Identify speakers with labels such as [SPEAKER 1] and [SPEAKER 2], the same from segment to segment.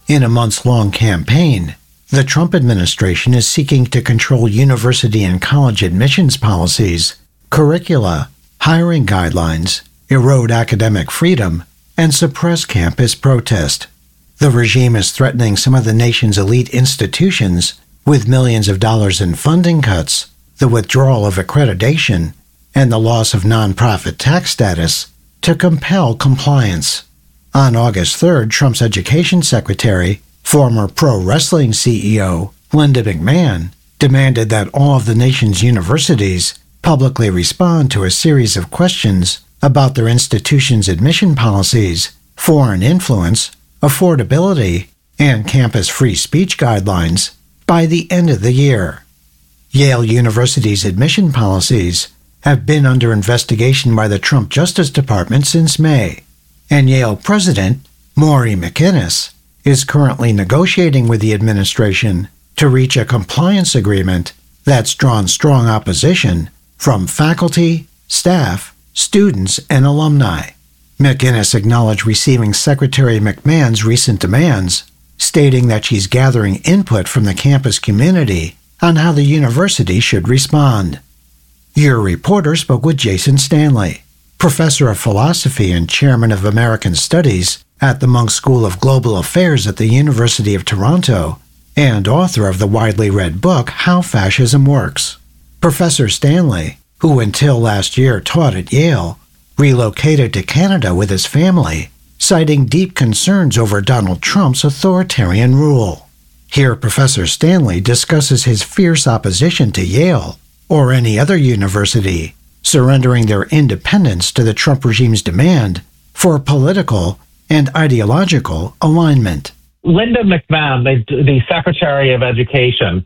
[SPEAKER 1] In a months-long campaign, the Trump administration is seeking to control university and college admissions policies, curricula, hiring guidelines, erode academic freedom, and suppress campus protest. The regime is threatening some of the nation's elite institutions with millions of dollars in funding cuts, the withdrawal of accreditation, and the loss of nonprofit tax status to compel compliance. On August 3rd, Trump's education secretary, former pro wrestling CEO Linda McMahon, demanded that all of the nation's universities publicly respond to a series of questions about their institution's admission policies, foreign influence, affordability, and campus free speech guidelines by the end of the year. Yale University's admission policies have been under investigation by the Trump Justice Department since May, and Yale President Maury McInnes is currently negotiating with the administration to reach a compliance agreement that's drawn strong opposition from faculty, staff, students, and alumni. McInnes acknowledged receiving Secretary McMahon's recent demands, stating that she's gathering input from the campus community on how the university should respond. Your reporter spoke with Jason Stanley, professor of philosophy and chairman of American Studies at the Munk School of Global Affairs at the University of Toronto, and author of the widely read book How Fascism Works. Professor Stanley, who until last year taught at Yale, relocated to Canada with his family, citing deep concerns over Donald Trump's authoritarian rule. Here, Professor Stanley discusses his fierce opposition to Yale, or any other university, surrendering their independence to the Trump regime's demand for political and ideological alignment.
[SPEAKER 2] Linda McMahon, the Secretary of Education,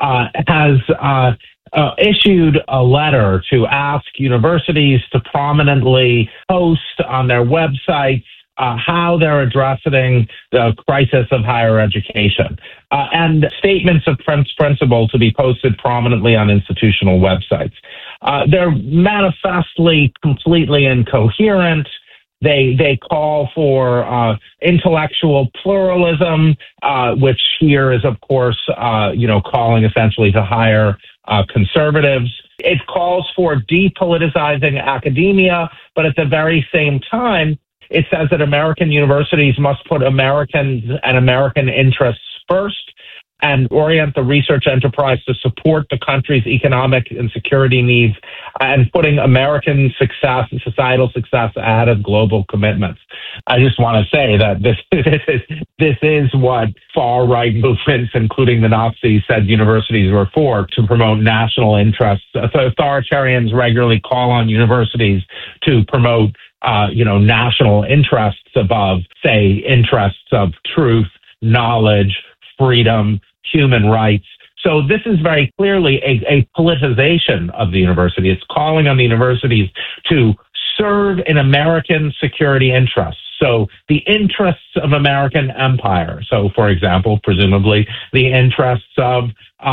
[SPEAKER 2] has issued a letter to ask universities to prominently post on their websites how they're addressing the crisis of higher education, and statements of principle to be posted prominently on institutional websites. They're manifestly completely incoherent. They call for intellectual pluralism, which here is, of course, calling essentially to hire conservatives. It calls for depoliticizing academia, but at the very same time, it says that American universities must put Americans and American interests first and orient the research enterprise to support the country's economic and security needs, and putting American success, societal success, ahead of global commitments. I just want to say that this is what far-right movements, including the Nazis, said universities were for, to promote national interests. Authoritarians regularly call on universities to promote national interests above, say, interests of truth, knowledge, freedom, human rights. So this is very clearly a politicization of the university. It's calling on the universities to serve in American security interests. So the interests of American empire. So, for example, presumably the interests of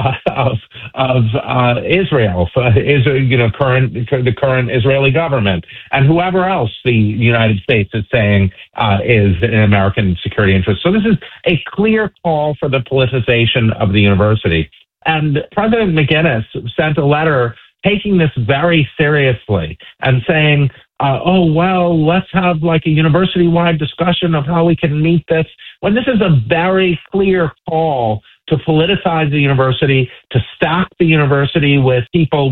[SPEAKER 2] Israel, the current Israeli government, and whoever else the United States is saying is an American security interest. So this is a clear call for the politicization of the university. And President McInnes sent a letter taking this very seriously and saying, let's have like a university-wide discussion of how we can meet this, when this is a very clear call to politicize the university, to stack the university with people